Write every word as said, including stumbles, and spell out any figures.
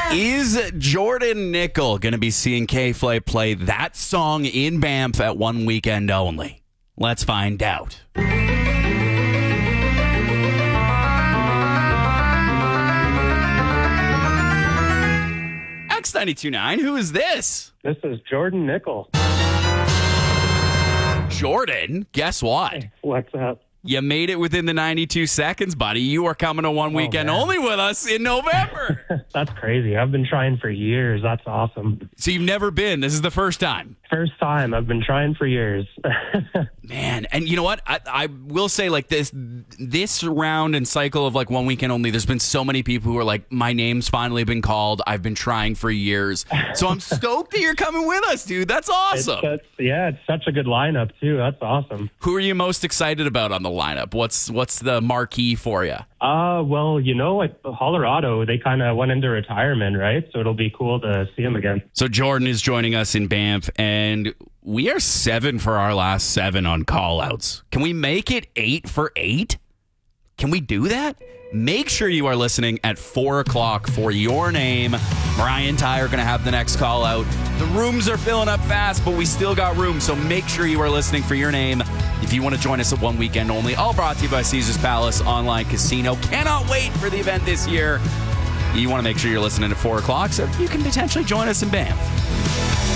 Is Jordan Nickel going to be seeing K-Flay play that song in Banff at one weekend only? Let's find out. X ninety-two point nine, who is this? This is Jordan Nickel. Jordan, guess what? What's up? You made it within the ninety-two seconds, buddy. You are coming to one weekend man. only with us in November. That's crazy. I've been trying for years. That's awesome. So you've never been. This is the first time. First time. I've been trying for years. Man, and you know what? I, I will say, like, this this round and cycle of like one weekend only, there's been so many people who are like, my name's finally been called. I've been trying for years. So I'm stoked that you're coming with us, dude. That's awesome. It's, it's, yeah, it's such a good lineup, too. That's awesome. Who are you most excited about on the lineup? What's what's the marquee for you? Uh, well, you know, like Colorado, they kind of went into retirement, right? So it'll be cool to see them again. So Jordan is joining us in Banff, and we are seven for our last seven on call-outs. Can we make it eight for eight? Can we do that? Make sure you are listening at four o'clock for your name. Mariah and Ty are going to have the next call out. The rooms are filling up fast, but we still got room, so make sure you are listening for your name if you want to join us at one weekend only. All brought to you by Caesars Palace Online Casino. Cannot wait for the event this year. You want to make sure you're listening at four o'clock so you can potentially join us in Banff.